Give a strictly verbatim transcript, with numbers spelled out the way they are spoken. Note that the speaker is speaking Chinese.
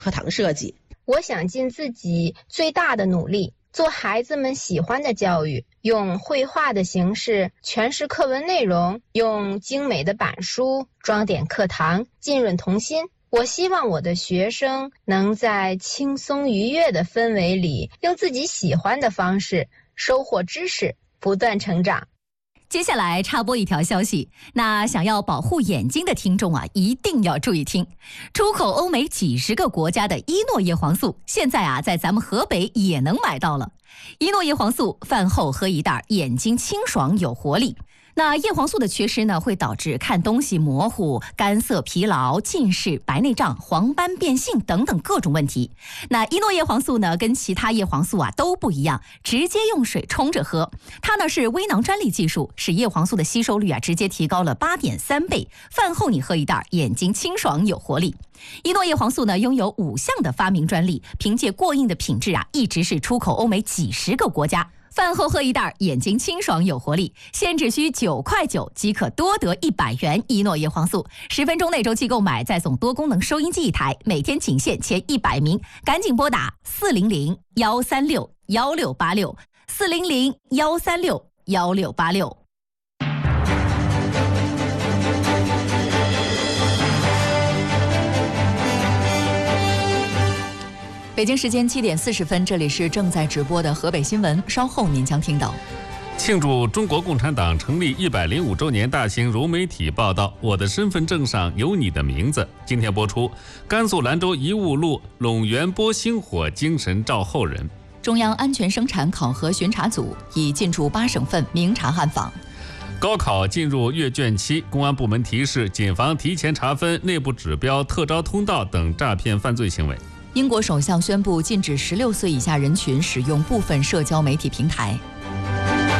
课堂设计。 我想尽自己最大的努力，做孩子们喜欢的教育，用绘画的形式诠释课文内容，用精美的板书装点课堂，浸润童心。我希望我的学生能在轻松愉悦的氛围里，用自己喜欢的方式收获知识，不断成长。 接下来插播一条消息，那想要保护眼睛的听众啊，一定要注意听。出口欧美几十个国家的伊诺叶黄素，现在啊在咱们河北也能买到了。伊诺叶黄素饭后喝一袋，眼睛清爽有活力。那叶黄素的缺失呢，会导致看东西模糊、干涩、疲劳、近视、白内障、黄斑变性等等各种问题。那伊诺叶黄素呢，跟其他叶黄素啊都不一样，直接用水冲着喝。它呢是微囊专利技术，使叶黄素的吸收率啊直接提高了 八点三倍。饭后你喝一袋，眼睛清爽有活力。伊诺叶黄素呢拥有五项的发明专利，凭借过硬的品质啊，一直是出口欧美几十个国家。饭后喝一袋，眼睛清爽有活力，现只需九块九即可多得一百元伊诺叶黄素。十分钟内周期购买，再送多功能收音机一台，每天仅限前一百名，赶紧拨打四零零幺三六幺六八六四零零幺三六幺六八六。北京时间七点四十分，这里是正在直播的河北新闻，稍后您将听到。 庆祝中国共产党成立一百零五周年大型融媒体报道《我的身份证上有你的名字》，今天播出。甘肃兰州遗物路陇源波星火精神照后人。 中央安全生产考核巡查组已进驻八省份明察暗访。 高考进入阅卷期，公安部门提示谨防提前查分、内部指标、特招通道等诈骗犯罪行为。 英国首相宣布禁止十六岁以下人群使用部分社交媒体平台。